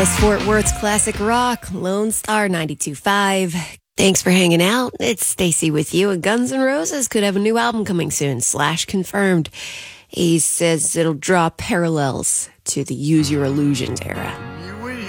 Dallas Fort Worth's classic rock, Lone Star 92.5. Thanks for hanging out. It's Stacy with you. And Guns N' Roses could have a new album coming soon. Slash confirmed. He says it'll draw parallels to the Use Your Illusions era.